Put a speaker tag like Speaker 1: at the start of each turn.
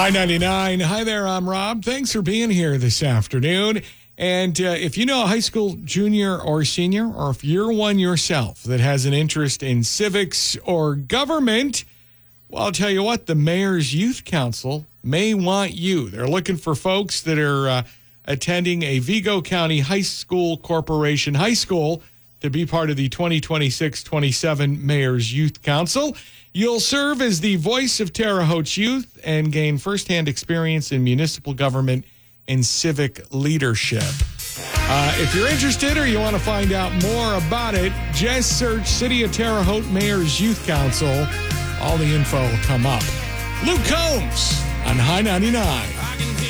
Speaker 1: Hi, 99. Hi there, I'm Rob. Thanks for being here this afternoon. And if you know a high school junior or senior, or if you're one yourself that has an interest in civics or government, well, I'll tell you what, the Mayor's Youth Council may want you. They're looking for folks that are attending a Vigo County High School Corporation high school to be part of the 2026-27 Mayor's Youth Council. You'll serve as the voice of Terre Haute youth and gain firsthand experience in municipal government and civic leadership. If you're interested or you want to find out more about it, just search City of Terre Haute Mayor's Youth Council. All the info will come up. Luke Combs on High 99.